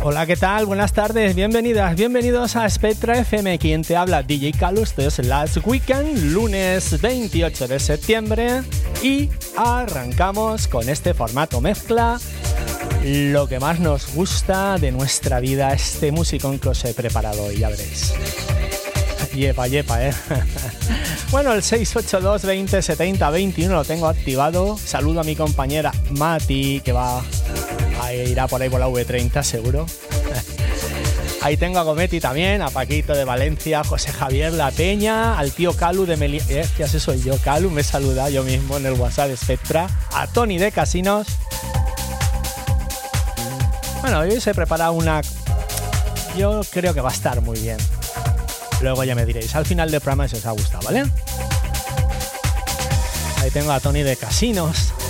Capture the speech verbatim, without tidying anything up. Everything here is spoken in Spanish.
Hola, ¿qué tal? Buenas tardes, bienvenidas, bienvenidos a Spectra F M. Quien te habla, D J Calu. Esto es Last Weekend, lunes veintiocho de septiembre. Y arrancamos con este formato mezcla. Lo que más nos gusta de nuestra vida, este musicón que os he preparado hoy, ya veréis. Yepa, yepa, eh. Bueno, el seis ocho dos, veinte, setenta, veintiuno lo tengo activado. Saludo a mi compañera Mati, que va a irá por ahí por la V treinta, seguro. Ahí tengo a Gometi también, a Paquito de Valencia, a José Javier La Peña, al tío Calu de Meli... Eh, ya sé, soy yo, Calu, me he saludado yo mismo en el WhatsApp de Spectra. A Tony de Casinos. Bueno, hoy os he preparado una... Yo creo que va a estar muy bien. Luego ya me diréis al final del programa si os ha gustado, ¿vale? Ahí tengo a Tony de Casinos.